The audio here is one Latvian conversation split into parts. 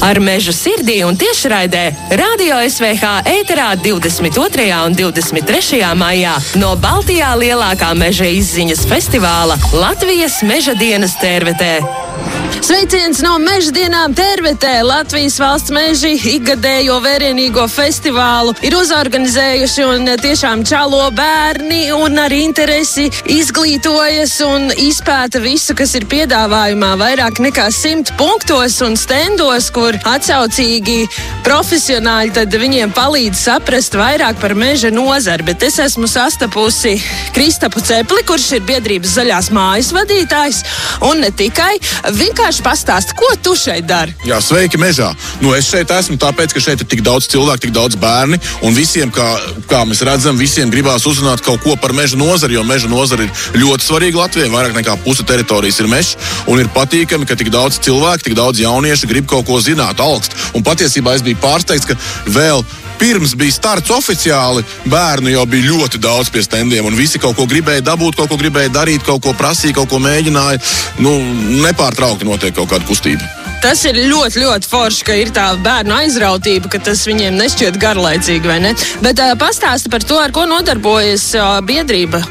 Ar Mežu sirdī un tiešraidē Radio SVH ēterā 22. un 23. maijā no Baltijā lielākā meža izziņas festivāla Latvijas Meža dienas Tērvetē. Sveiciens no Meža dienām Tērvetē! Latvijas valsts meži ikgadējo vērienīgo festivālu ir uzorganizējuši un tiešām čalo bērni un ar interesi izglītojas un izpēta visu, kas ir piedāvājumā vairāk nekā 100 punktos un stendos, kur atsaucīgi profesionāļi tad viņiem palīdz saprast vairāk par meža nozari. Bet es esmu sastapusi Kristapu Cepli, kurš ir biedrības Zaļās mājas vadītājs un ne tikai. Vienkārši pastāst, ko tu šeit dari? Jā, sveiki mežā. Es šeit esmu tāpēc, ka šeit ir tik daudz cilvēku, tik daudz bērni, un visiem, kā mēs redzam, visiem gribās uzzināt kaut ko par meža nozari, jo meža nozari ir ļoti svarīga Latvijai. Vairāk nekā puse teritorijas ir mežs, un ir patīkami, ka tik daudz cilvēku, tik daudz jauniešu grib kaut ko zināt, augst. Un patiesībā es biju pārsteigts, ka vēl pirms bija starts oficiāli, bērnu jau bija ļoti daudz pie stendiem, un visi kaut ko gribēja dabūt, kaut ko gribēja darīt, kaut ko prasīja, kaut ko mēģināja. Nepārtraukti notiek kaut kāda kustība. Tas ir ļoti, ļoti forši, ka ir tā bērnu aizrautība, ka tas viņiem nešķiet garlaicīgi, vai ne? Bet pastāsti par to, ar ko nodarbojas biedrība.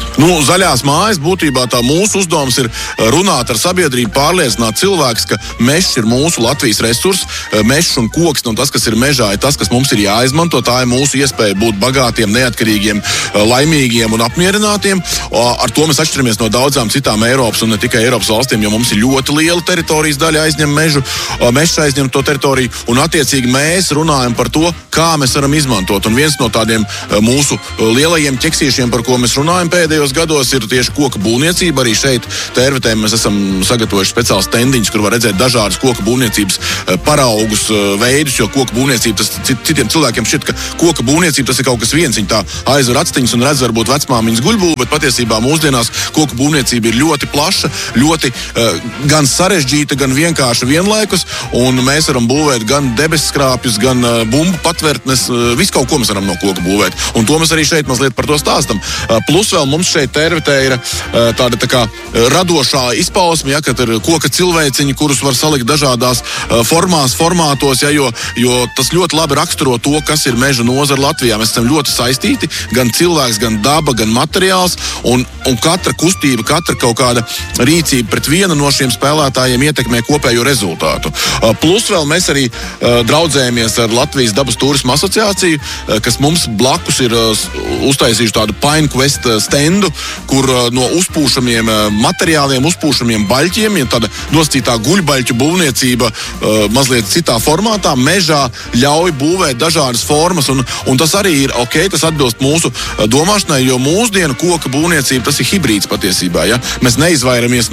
Zaļās mājas būtībā tā mūsu uzdevums ir runāt ar sabiedrību, pārliecināt cilvēkus, ka mežs ir mūsu Latvijas resurs, mežs un koks, un tas, kas ir mežā, ir tas, kas mums ir jāizmanto. Tā ir mūsu iespēja būt bagātiem, neatkarīgiem, laimīgiem un apmierinātiem. Ar to mēs atšķiramies no daudzām citām Eiropas un ne tikai Eiropas valstīm, jo mums ir ļoti liela teritorijas daļa aizņem mežu, mežs aizņem to teritoriju, un attiecīgi mēs runājam par to, kā mēs varam izmantot. Un viens no tādiem mūsu lielajiem ķeksīšiem, par ko mēs runājam pēdējos gados, ir tieši koka būvniecība. Arī šeit Tērvetē mēs esam sagatavojuši speciāls stendiņus, kur var redzēt dažādas koka būvniecības paraugus, veidus, jo koka būvniecība, tas citiem cilvēkiem šķiet, ka koka būvniecība tas ir kaut kas viens. Viņi tā aizver actiņas un redz varbūt vecmāmiņas guļbūvu, bet patiesībā mūsdienās koka būvniecība ir ļoti plaša, ļoti gan sarežģīta, gan vienkārša vienlaikus, un mēs varam būvēt gan debesskrāpjus, gan bumbu patvertnes, visu kaut ko mēs varam no koka būvēt. Un to mēs arī šeit mazliet par to stāstam. Plus vēl mums šeit Tērvetē ir tāda tā kā radošā izpausme, ja, kad ir koka cilvēciņi, kurus var salikt dažādās formātos, ja, jo tas ļoti labi raksturo to, kas ir meža nozara Latvijā. Mēs esam ļoti saistīti, gan cilvēks, gan daba, gan materiāls, un katra kustība, katra kaut kāda rīcība pret vienu no šiem spēlētājiem ietekmē kopējo rezultātu. Plus vēl mēs arī draudzējamies ar Latvijas dabas turisma asociāciju, kas mums blakus ir uztaisījuši tādu Pine Quest stendu, kur no uzpūšamiem materiāliem, uzpūšamiem baļķiem, ja tāda nosacītā guļbaļķu būvniecība mazliet citā formātā, mežā ļauj būvēt dažādas formas, un tas arī ir ok, tas atbilst mūsu domāšanai, jo mūsdienu koka būvniecība, tas ir hibrīds patiesībā, ja? Mēs neizvairamies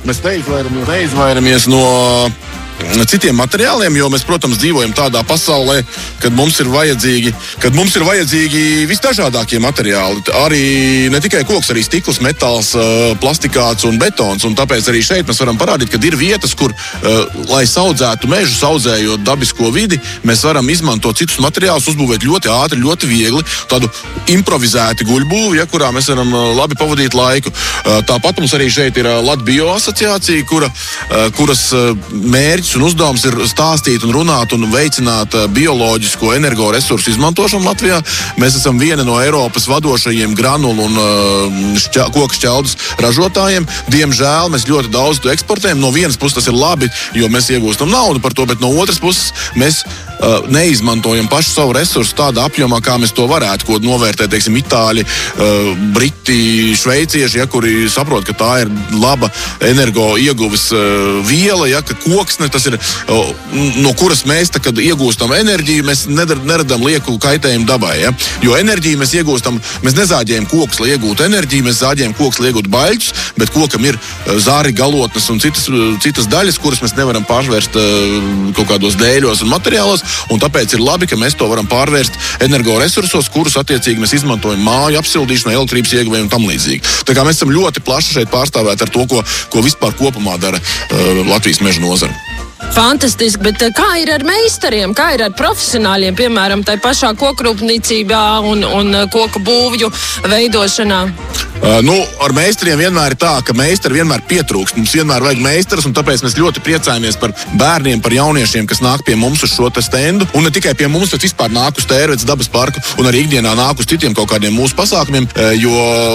no citiem materiāliem, jo mēs, protams, dzīvojam tādā pasaulē, kad mums ir vajadzīgi visdažādākie materiāli. Arī ne tikai koks, arī stikls, metāls, plastikāts un betons. Un tāpēc arī šeit mēs varam parādīt, ka ir vietas, kur, lai saudzētu mežu, saudzējot dabisko vidi, mēs varam izmantot citus materiālus, uzbūvēt ļoti ātri, ļoti viegli, tādu improvizēti guļbūvi, ja, kurā mēs varam labi pavadīt laiku. Tāpat mums arī šeit ir Latbio asociācija, kuras mērķis un uzdevums ir stāstīt un runāt un veicināt bioloģisko energoresursu izmantošanu Latvijā. Mēs esam viena no Eiropas vadošajiem granulu un koku šķeldus ražotājiem. Diemžēl mēs ļoti daudz to eksportējam. No vienas puses tas ir labi, jo mēs iegūstam naudu par to, bet no otras puses mēs neizmantojam pašu savu resursu tādā apjomā, kā mēs to varētu, ko novērtē, teiksim, Itāļi, Briti, Šveicieši, ja, kuri saprot, ka tā ir laba energo ieguves viela, ja, ka koksne, tas ir, no kuras mēs, kad iegūstam enerģiju, mēs neradam lieku kaitējumu dabai, ja, jo enerģiju mēs iegūstam, mēs nezāģējam kokus, lai iegūtu enerģiju, mēs zāģējam kokus, lai iegūtu baļķus, bet kokam ir zāri, galotnes un citas daļas, kuras mēs nevaram pārvērst kaut kādos dēļos un materiālos. Un tāpēc ir labi, ka mēs to varam pārvērst energoresursos, kurus attiecīgi mēs izmantojam māju apsildīšanai, elektrības ieguvēju un tam līdzīgi. Tā kā mēs esam ļoti plaši šeit pārstāvēti ar to, ko vispār kopumā dara Latvijas meža nozara. Fantastiski, bet kā ir ar meistariem, kā ir ar profesionāļiem, piemēram, tai pašā kokrūpniecībā un koku būvju veidošanā? Ar meistariem vienmēr ir tā, ka meistari vienmēr pietrūkst. Mums vienmēr vajag meistarus, un tāpēc mēs ļoti priecājamies par bērniem, par jauniešiem, kas nāk pie mums uz šo te stendu. Un ne tikai pie mums, bet vispār nāk uz Tērvetes dabas parku un arī ikdienā nāk uz citiem kaut kādiem mūsu pasākumiem, jo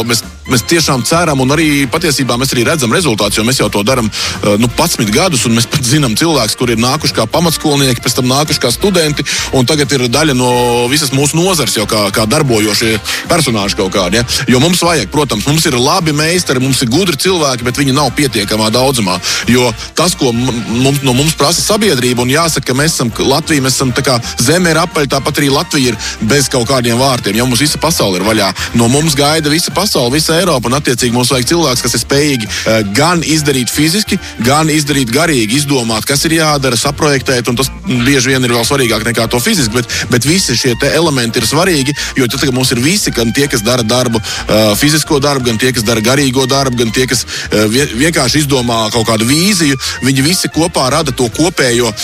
mēs tiešām ceram, un arī patiesībā mēs arī redzam rezultātus, jo mēs jau to darām 11 gadus, un mēs pat zinām cilvēkus, kuri ir nākuši kā pamatskolnieki, pēc tam nākuši kā studenti, un tagad ir daļa no visas mūsu nozares jau kā darbojošie personāži kaut kādi. Ja? Jo mums vajag, protams, mums ir labi meistari, mums ir gudri cilvēki, bet viņi nav pietiekamā daudzumā. Jo tas, ko no mums prasa sabiedrība, un jāsaka, ka mēs esam Latvija, mēs esam tā kā zeme ir apaļ, tāpat arī Latvija ir bez kaut kādiem vārtiem. Ja mums visa pasaule ir vaļā, no mums gaida visa pasaule, visa Eiropa, un attiecīgi mums vajag cilvēks, kas ir spējīgi gan izdarīt fiziski, gan izdarīt garīgi, izdomāt, kas ir jādara, saprojektēt, un tas bieži vien ir vēl svarīgāk nekā to fiziski, bet visi šie te elementi ir svarīgi, jo tad mums ir visi, gan tie, kas dara darbu, fizisko darbu, gan tie, kas dara garīgo darbu, gan tie, kas vienkārši izdomā kaut kādu vīziju, viņi visi kopā rada to kopējo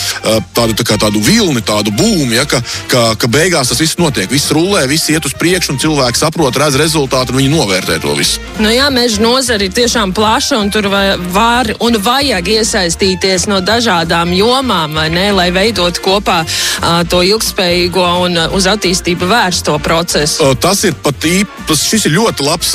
tādu vilni, tādu būmu, ja, ka beigās tas viss notiek, viss rullē, viss iet uz priekšu, un cilvēki saprot, redz rezultātu, un viņi novērtē to visu. Meža nozara ir tiešām plaša, un tur var un vajag iesaistīties no dažādām jomām, vai ne, lai veidot kopā to ilgspējīgo un uz attīstību vērsto procesu. Tas ir šis ir ļoti labs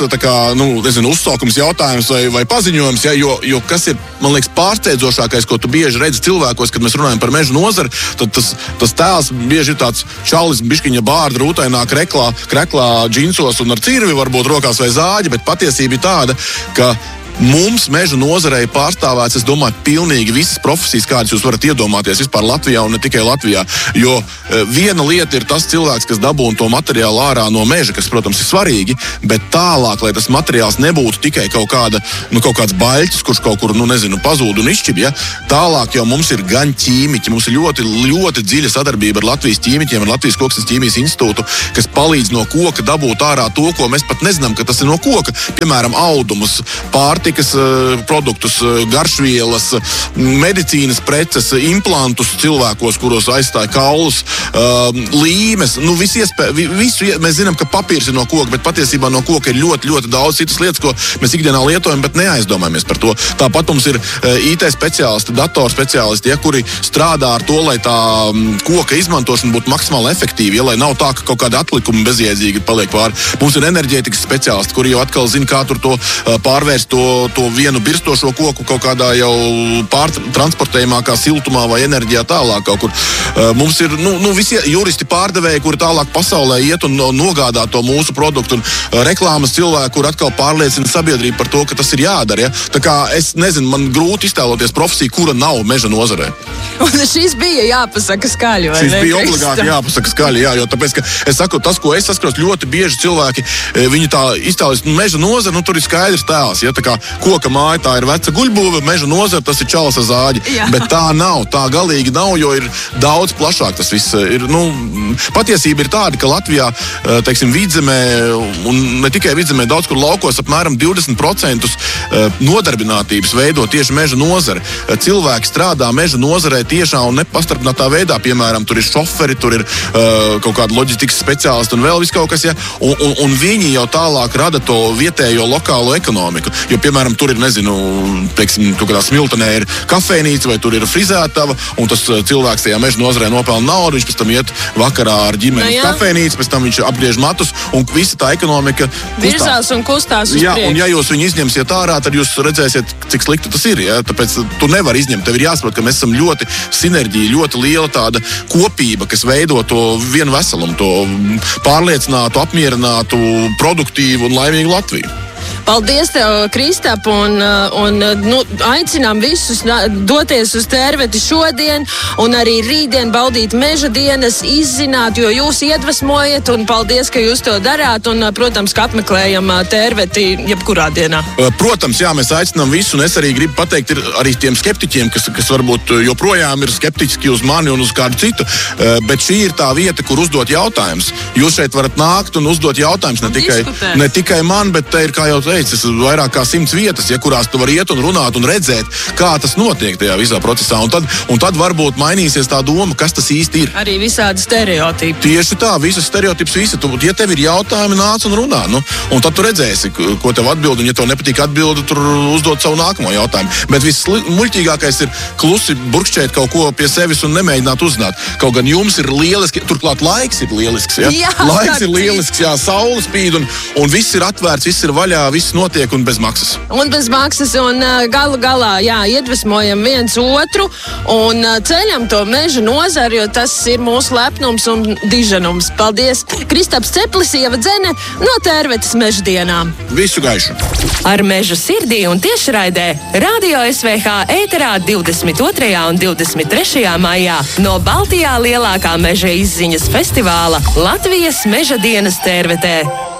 uzsaukums jautājums vai paziņojums, ja, jo kas ir, man liekas, pārsteidzošākais, ko tu bieži redzi cilvēkos, kad mēs runājam par meža nozari, tad tas tēls bieži ir tāds čalis, biškiņa bārda, rūtainā kreklā, džinsos un ar cirvi varbūt rokās vai zāģi, bet patiesība ir tāda, ka mums meža nozarei pārstāvēts, es domāju, pilnīgi visas profesijas, kādas jūs varat iedomāties vispār Latvijā un ne tikai Latvijā. Jo viena lieta ir tas cilvēks, kas dabūna to materiālu ārā no meža, kas, protams, ir svarīgi, bet tālāk, lai tas materiāls nebūtu tikai kaut kāds baļķis, kurš kaut kur, pazūd un izšķib, ja? Tālāk jau mums ir gan ķīmiķi, mums ir ļoti, ļoti dziļa sadarbība ar Latvijas ķīmiķiem, ar Latvijas Koksnes ķīmijas institūtu, kas palīdz no koka dabūt ārā to, ko mēs pat nezinām, ka tas ir no koka. Piemēram, audumus, pārtikas produktus, garšvielas, medicīnas preces, implantus cilvēkos, kuros aizstāja kaulus, līmes, visu, mēs zinām, ka papīrs ir no koka, bet patiesībā no koka ir ļoti, ļoti daudz citas lietas, ko mēs ikdienā lietojam, bet neaizdomājamies par to. Tāpat mums ir IT speciālisti, datorspeciālisti, ja, kuri strādā ar to, lai tā koka izmantošana būtu maksimāli efektīva, ja, lai nav tā, ka kaut kāda atlikuma bezjēdzīgi paliek pāri. Mums ir enerģētikas speciālisti, kuri jau atkal zina, kā tur to pārvērst to vienu birstošo koku kaut kādā jau pārtransportējumākā siltumā vai enerģijā tālāk kaut kur. Mums ir visi juristi pārdevēji, kuri tālāk pasaulē iet un nogādā to mūsu produktu, un reklāmas cilvēki, kur atkal pārliecina sabiedrību par to, ka tas ir jādara. Ja? Tā kā es nezinu, man grūti iztēloties profesiju, kura nav meža nozarē. Un šis bija jāpasaka skaļi, vai ne? Šis bija obligāti jāpasaka skaļi, jā, jo tāpēc, ka es saku, tas, ko es saskaros, ļoti bieži cilvēki, viņi tā iztēlojas, meža nozara, tur ir skaidrs tēls, ja, tā kā koka māja, tā ir veca guļbūve, meža nozara, tas ir čalis ar zāģi, bet tā nav, tā galīgi nav, jo ir daudz plašāk tas viss ir, patiesība ir tāda, ka Latvijā, teiksim, vidzemē, un ne tikai vidzemē, daudz kur laukos apmēram 20% nodarbinātības veido tieši meža nozare. Cilvēki strādā meža nozarē tiešā un nepastarpinātā veidā, piemēram, tur ir šoferi, tur ir kaut kāda loģistikas speciālisti un vēl viss kaut kas, ja, un viņi jau tālāk rada to vietējo lokālo ekonomiku, jo, piemēram, tur ir, teiksim, kaut kādā Smiltenē ir kafejnīca vai tur ir frizētava, un tas cilvēks tajā meža nozarē nopelna naudu, viņš pēc tam iet vakarā ar ģimeni kafejnīcu, pēc tam viņš apgriež matus, un visa tā ekonomika virzās un kustās uz priekšu. Un ja jūs viņu izņemsiet ārā, tad jūs redzēsiet, cik slikti tas ir, ja? Tāpēc tu nevar izņemt, tev ir jāsaprot, ka mēs esam ļoti sinerģija, ļoti liela tāda kopība, kas veido to vienu veselumu, to pārliecinātu, apmierinātu, produktīvu un laimīgu Latviju. Paldies tev, Kristap, un aicinām visus doties uz Tērveti šodien un arī rītdien baudīt meža dienas, izzināt, jo jūs iedvesmojat, un paldies, ka jūs to darāt, un, protams, ka apmeklējam Tērveti jebkurā dienā. Protams, jā, mēs aicinām visu, un es arī gribu pateikt arī tiem skeptiķiem, kas varbūt joprojām ir skeptiski uz mani un uz kādu citu, bet šī ir tā vieta, kur uzdot jautājumus. Jūs šeit varat nākt un uzdot jautājumus ne tikai man, bet te ir, kā jau veids vairāk kā 100 vietas, kurās tu vari iet un runāt un redzēt, kā tas notiek tajā visā procesā. Un tad varbūt mainīsies tā doma, kas tas īsti ir. Arī visādi stereotipi. Tieši tā, visas stereotips, ja tev ir jautājumi, nāc un runā. Un tad tu redzēsi, ko tev atbild, un ja tev nepatīk atbildi, tur uzdod savu nākamo jautājumu. Bet vismuļķīgākais ir klusi burkšķēt kaut ko pie sevis un nemēģināt uzzināt. Kaut gan jums ir lieliski, turklāt laiks ir lielisks, ja? Jā, laiks ir lielisks, jā, saule spīd, un viss ir atvērts, viss ir vaļā, viss notiek un bez maksas. Un bez maksas, un galu galā, jā, iedvesmojam viens otru un ceļam to meža nozari, jo tas ir mūsu lepnums un diženums. Paldies! Kristaps Ceplis, Ieva Dzene no Tērvetes meždienām. Visu gaišu! Ar mežu sirdī un tiešraidē Radio SVH ēterā 22. un 23. maijā no Baltijā lielākā meža izziņas festivāla Latvijas meža dienas Tērvetē.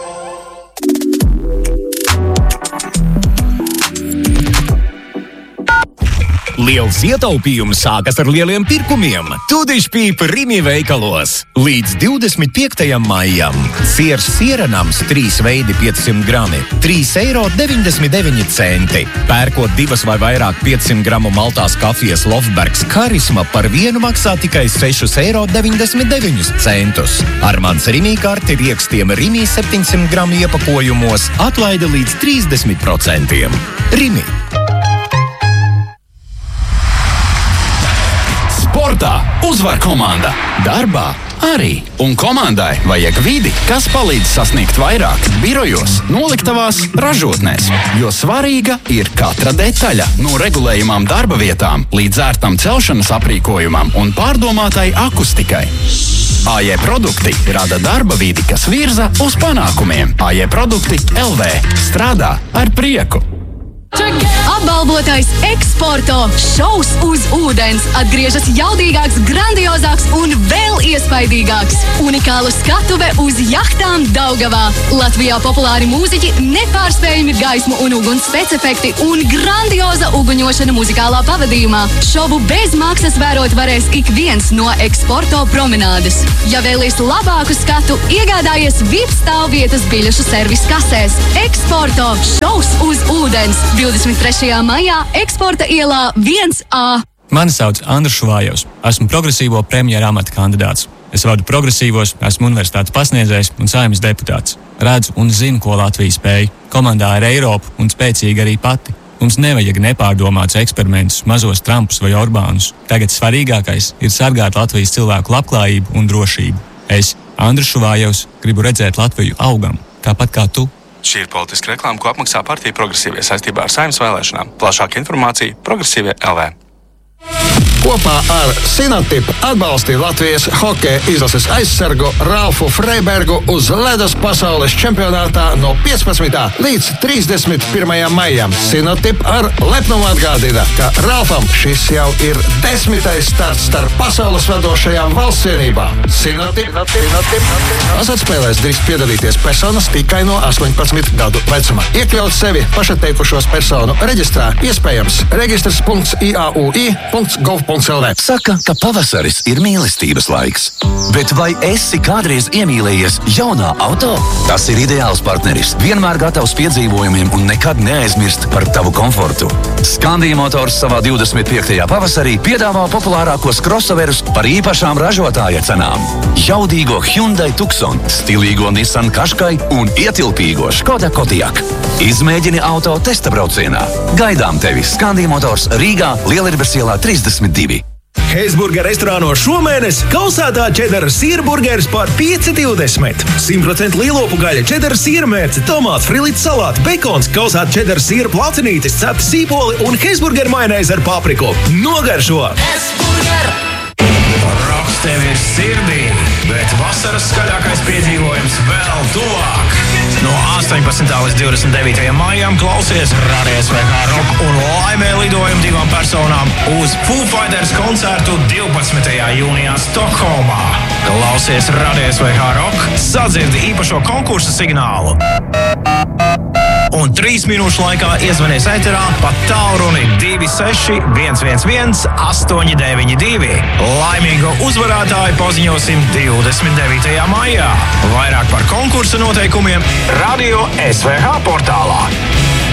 Liels ietaupījums sākas ar lieliem pirkumiem. Tudišpīpa Rimi veikalos. Līdz 25. maijam. Siers sieranams 3 veidi 500 grami. 3,99 €. Pērkot 2 vai vairāk 500 gramu maltās kafijas Lofbergs Karisma par vienu maksā tikai 6,99 €. Ar mans Rimi karti riekstiem Rimi 700 gramu iepakojumos atlaide līdz 30%. Rimi. Sportā uzvar komanda, darbā arī. Un komandai vajag vidi, kas palīdz sasniegt vairāk birojos, noliktavās, ražotnēs. Jo svarīga ir katra detaļa, no regulējumām darba vietām līdz ērtam celšanas aprīkojumam un pārdomātai akustikai. AJ produkti rada darba vidi, kas virza uz panākumiem. AJ produkti LV strādā ar prieku. Apbalvotais Eksporto šovs uz ūdens atgriežas jaudīgāks, grandiozāks un vēl iespaidīgāks. Unikāla skatuve uz jahtām Daugavā. Latvijā populāri mūziķi, nepārspējami gaismu un uguns specefekti un grandioza uguņošana muzikālā pavadījumā. Šovu bez maksas vērot varēs ik viens no Eksporto promenādes. Ja vēlies labāku skatu, iegādājies VIP stāvvietas biļešu servis kasēs. Eksporto šovs uz ūdens. 23. maijā Eksporta ielā 1A. Mani sauc Andris Šuvājovs. Esmu progresīvo premjera amata kandidāts. Es vadu progresīvos, esmu universitātes pasniedzējs un Saeimas deputāts. Redzu un zinu, ko Latvija spēj. Komandā ir Eiropa un spēcīga arī pati. Mums nevajag nepārdomāts eksperimentus, mazos Trumpus vai Orbānus. Tagad svarīgākais ir sargāt Latvijas cilvēku labklājību un drošību. Es, Andris Šuvājovs, gribu redzēt Latviju augam, tāpat kā tu. Šī ir politiska reklāma, ko apmaksā partija Progresīvie saistībā ar Saeimas vēlēšanām. Plašāka informācija Progresīvie LV. Kopā ar Sinatip atbalstīja Latvijas hokeja izlases aizsargu Ralfu Freibergu uz ledus pasaules čempionātā no 15. līdz 31. maijam. Sinatip ar lepnumu atgādina, ka Ralfam šis jau ir 10. starts starp pasaules vadošajām valsts vienībām. Sinatip. Azartspēlēs drīkst piedalīties personas tikai no 18 gadu vecuma. Iekļaut sevi pašatteikušos personu reģistrā iespējams registrs.iaui.gov.lv. Saka, ka pavasaris ir mīlestības laiks. Bet vai esi kādreiz iemīlējies jaunā auto? Tas ir ideāls partneris. Vienmēr gatavs piedzīvojumiem un nekad neaizmirst par tavu komfortu. Skandija Motors savā 25. pavasarī piedāvā populārākos crossoverus par īpašām ražotāja cenām. Jaudīgo Hyundai Tucson, stilīgo Nissan Qashqai un ietilpīgo Škoda Kodiaq. Izmēģini auto testa braucienā. Gaidām tevi Skandija Motors Rīgā, Lielierbes ielā 32. Heisburger restorānos šomēnes kausētā čedara sīrburgeris par 5,20. 100% lielopu gaļa, čedara sīrmērce, tomāts, frilīts salāti, bekons, kausēta čedara sīra placinītis, cepta sīpoli un Heisburger majonēze ar papriku. Nogaršo! Heisburger! Roks tev ir sirdī, bet vasaras skaļākais piedzīvojums vēl tuvāk. No 18. līdz 29. maijam klausies Radio SVH Rock un laimē lidojumu 2 personām uz Foo Fighters koncertu 12. jūnijā Stokholmā. Klausies Radio SVH Rock, sadzirdi īpašo konkursa signālu. Un un 3 minūšu laikā iezvanies ēterā pa tālruni 26 111 892. Laimīgo uzvarētāju paziņosim 29. maijā. Vairāk par konkursa noteikumiem Radio SVH portālā.